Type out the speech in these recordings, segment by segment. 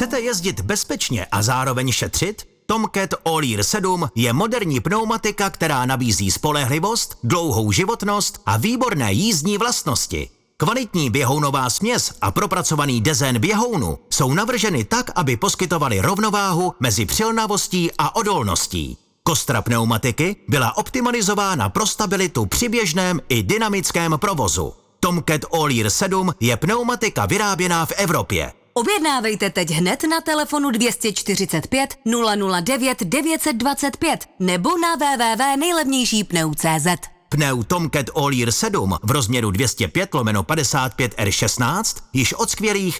Chcete jezdit bezpečně a zároveň šetřit? Tomcat All-Year 7 je moderní pneumatika, která nabízí spolehlivost, dlouhou životnost a výborné jízdní vlastnosti. Kvalitní běhounová směs a propracovaný dezén běhounu jsou navrženy tak, aby poskytovaly rovnováhu mezi přilnavostí a odolností. Kostra pneumatiky byla optimalizována pro stabilitu při běžném i dynamickém provozu. Tomcat All-Year 7 je pneumatika vyráběná v Evropě. Objednávejte teď hned na telefonu 245 009 925 nebo na www.nejlevnějšípneu.cz. Pneu Tomcat All-Year 7 v rozměru 205/55R16 již od skvělých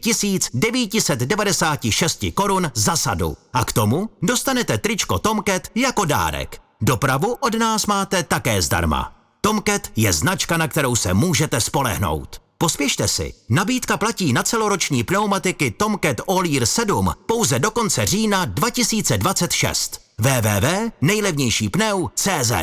5996 korun za sadu. A k tomu dostanete tričko Tomcat jako dárek. Dopravu od nás máte také zdarma. Tomcat je značka, na kterou se můžete spolehnout. Pospěšte si, nabídka platí na celoroční pneumatiky Tomcat All-Year 7 pouze do konce října 2026. www.nejlevnějšípneu.cz.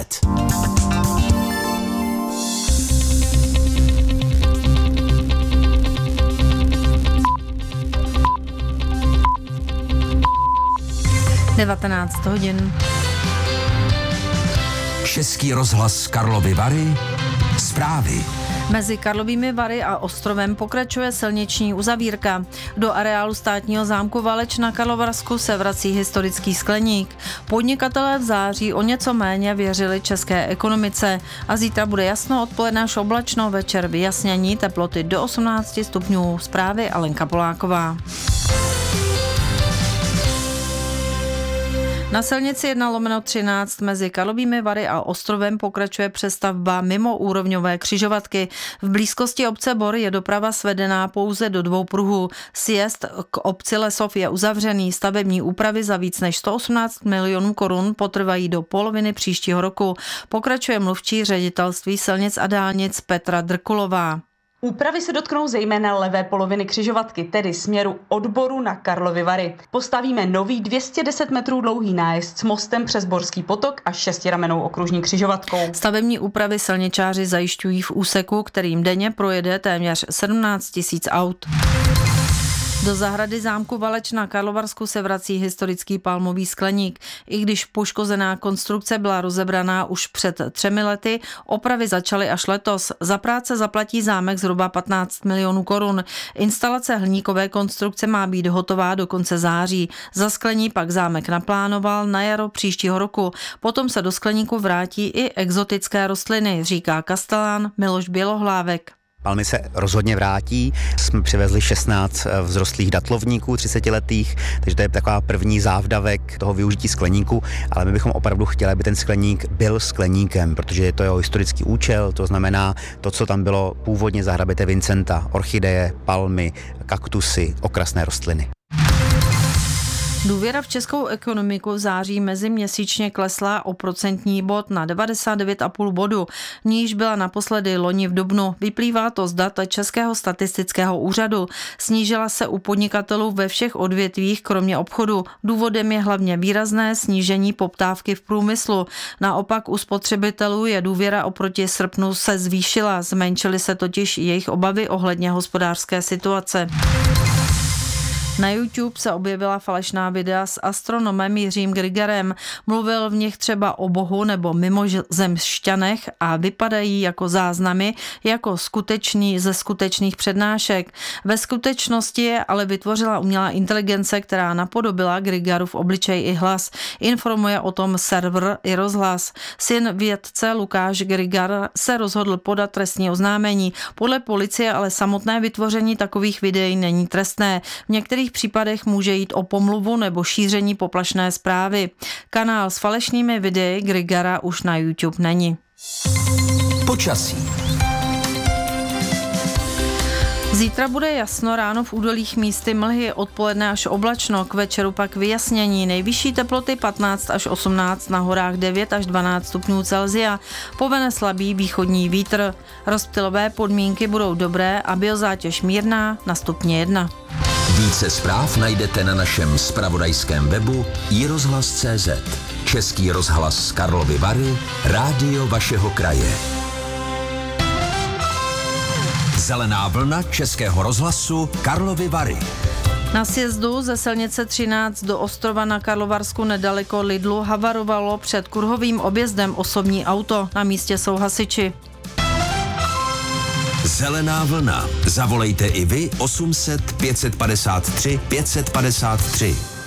(19:00). Český rozhlas Karlovy Vary. Zprávy. Mezi Karlovými Vary a Ostrovem pokračuje silniční uzavírka. Do areálu státního zámku Valeč na Karlovarsku se vrací historický skleník. Podnikatelé v září o něco méně věřili české ekonomice a zítra bude jasno, odpoledne až oblačno, večer vyjasnění, teploty do 18 stupňů. Zprávy Alenka Poláková. Na silnici 1/13 mezi Karlovými Vary a Ostrovem pokračuje přestavba mimoúrovňové křižovatky. V blízkosti obce Bor je doprava svedená pouze do 2 pruhů. Sjezd k obci Lesov je uzavřený. Stavební úpravy za víc než 118 milionů korun potrvají do poloviny příštího roku. Pokračuje mluvčí ředitelství silnic a dálnic Petra Drkulová. Úpravy se dotknou zejména levé poloviny křižovatky, tedy směru od Boru na Karlovy Vary. Postavíme nový 210 metrů dlouhý nájezd s mostem přes Borský potok a 6ramennou okružní křižovatkou. Stavební úpravy silničáři zajišťují v úseku, kterým denně projede téměř 17 000 aut. Do zahrady zámku Valeč na Karlovarsku se vrací historický palmový skleník. I když poškozená konstrukce byla rozebraná už před 3 lety, opravy začaly až letos. Za práce zaplatí zámek zhruba 15 milionů korun. Instalace hliníkové konstrukce má být hotová do konce září. Za sklení pak zámek naplánoval na jaro příštího roku. Potom se do skleníku vrátí i exotické rostliny, říká kastelán Miloš Bělohlávek. Palmy se rozhodně vrátí. Jsme přivezli 16 vzrostlých datlovníků 30letých, takže to je taková první závdavek toho využití skleníku, ale my bychom opravdu chtěli, aby ten skleník byl skleníkem, protože je to jeho historický účel, to znamená to, co tam bylo původně za hraběte Vincenta, orchideje, palmy, kaktusy, okrasné rostliny. Důvěra v českou ekonomiku v září meziměsíčně klesla o procentní bod na 99,5 bodu, níž byla naposledy loni v dubnu. Vyplývá to z dat Českého statistického úřadu. Snížila se u podnikatelů ve všech odvětvích, kromě obchodu. Důvodem je hlavně výrazné snížení poptávky v průmyslu. Naopak u spotřebitelů je důvěra oproti srpnu se zvýšila. Zmenšily se totiž jejich obavy ohledně hospodářské situace. Na YouTube se objevila falešná videa s astronomem Jiřím Grigarem. Mluvil v nich třeba o Bohu nebo mimozemšťanech a vypadají jako záznamy, jako ze skutečných přednášek. Ve skutečnosti je ale vytvořila umělá inteligence, která napodobila Grigarův obličej i hlas. Informuje o tom server i rozhlas. Syn vědce Lukáš Grigar se rozhodl podat trestní oznámení. Podle policie ale samotné vytvoření takových videí není trestné. V některých případech může jít o pomluvu nebo šíření poplašné zprávy. Kanál s falešnými videi Grigara už na YouTube není. Počasí. Zítra bude jasno, ráno v údolích místy mlhy, odpoledne až oblačno, k večeru pak vyjasnění. Nejvyšší teploty 15 až 18, na horách 9 až 12 stupňů Celsia. Povene slabý východní vítr. Rozptylové podmínky budou dobré a biozátěž mírná na stupně 1. Více zpráv najdete na našem zpravodajském webu iRozhlas.cz. Český rozhlas Karlovy Vary, rádio vašeho kraje. Zelená vlna Českého rozhlasu Karlovy Vary. Na sjezdu ze silnice 13 do Ostrova na Karlovarsku nedaleko Lidlu havarovalo před kruhovým objezdem osobní auto. Na místě jsou hasiči. Zelená vlna. Zavolejte i vy 800 553 553.